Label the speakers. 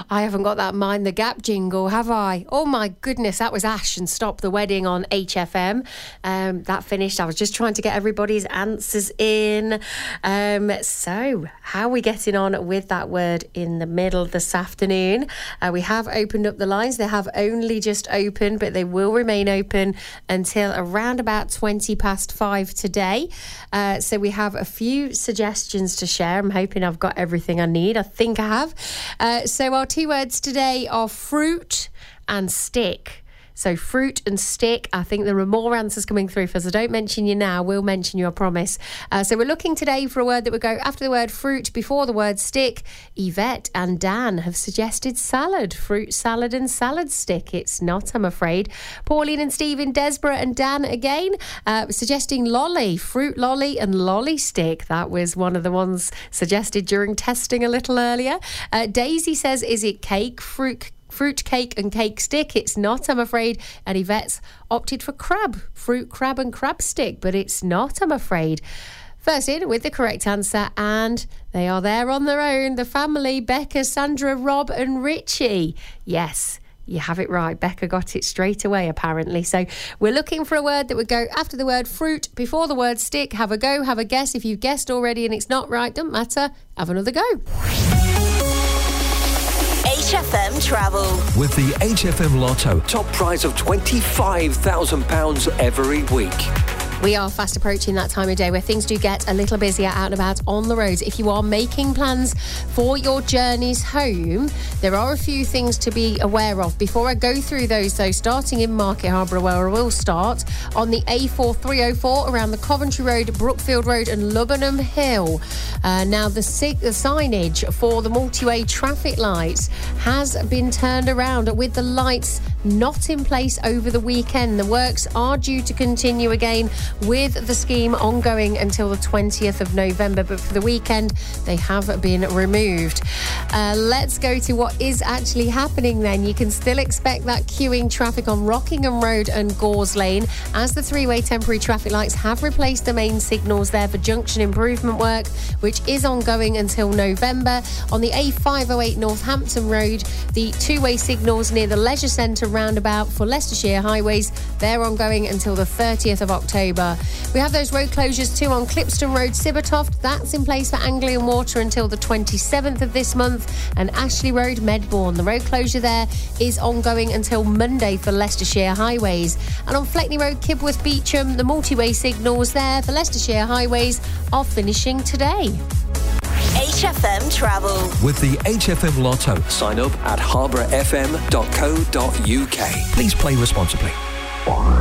Speaker 1: I haven't got that Mind the Gap jingle, have I? Oh my goodness, that was Ash and Stop the Wedding on HFM. That finished. I was just trying to get everybody's answers in. So, how are we getting on with that word in the middle this afternoon? We have opened up the lines. They have only just opened, but they will remain open until around about 5:20 today. So we have a few suggestions to share. I'm hoping I've got everything I need. I think I have. So our two words today are fruit and stick. So fruit and stick. I think there are more answers coming through. If I don't mention you now, we'll mention you, I promise. So we're looking today for a word that would go after the word fruit, before the word stick. Yvette and Dan have suggested salad. Fruit salad and salad stick. It's not, I'm afraid. Pauline and Stephen, Desborough and Dan again suggesting lolly. Fruit lolly and lolly stick. That was one of the ones suggested during testing a little earlier. Daisy says, is it cake? Fruit cake and cake stick. It's not, I'm afraid. And Yvette's opted for crab. Fruit crab and crab stick, but it's not, I'm afraid. First in with the correct answer, and they are there on their own. The family, Becca, Sandra, Rob and Richie. Yes, you have it right. Becca got it straight away, apparently. So we're looking for a word that would go after the word fruit, before the word stick. Have a go, have a guess. If you've guessed already and it's not right, don't matter. Have another go.
Speaker 2: HFM Travel.
Speaker 3: With the HFM Lotto, top prize of £25,000 every week.
Speaker 1: We are fast approaching that time of day where things do get a little busier out and about on the roads. If you are making plans for your journeys home, there are a few things to be aware of. Before I go through those, though, starting in Market Harborough, where I will start, on the A4304 around the Coventry Road, Brookfield Road and Lubbenham Hill. Now, the signage for the multi-way traffic lights has been turned around with the lights not in place over the weekend. The works are due to continue again with the scheme ongoing until the 20th of November, but for the weekend they have been removed. Let's go to what is actually happening then. You can still expect that queuing traffic on Rockingham Road and Gores Lane as the three-way temporary traffic lights have replaced the main signals there for junction improvement work, which is ongoing until November. On the A508 Northampton Road, the two-way signals near the Leisure Centre roundabout for Leicestershire highways, they're ongoing until the 30th of October. We have those road closures too on Clipston Road, Sibbertoft. That's in place for Anglian Water until the 27th of this month. And Ashley Road, Medbourne. The road closure there is ongoing until Monday for Leicestershire highways. And on Fleckney Road, Kibworth, Beecham, the multi-way signals there for Leicestershire highways are finishing today.
Speaker 2: HFM Travel.
Speaker 3: With the HFM Lotto, sign up at harbourfm.co.uk. Please play responsibly.